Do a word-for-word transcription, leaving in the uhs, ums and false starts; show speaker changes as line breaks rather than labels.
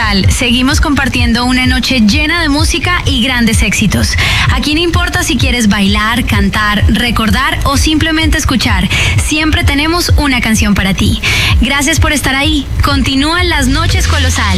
Colosal. Seguimos compartiendo una noche llena de música y grandes éxitos. Aquí no importa si quieres bailar, cantar, recordar o simplemente escuchar. Siempre tenemos una canción para ti. Gracias por estar ahí. Continúan las noches Colosal.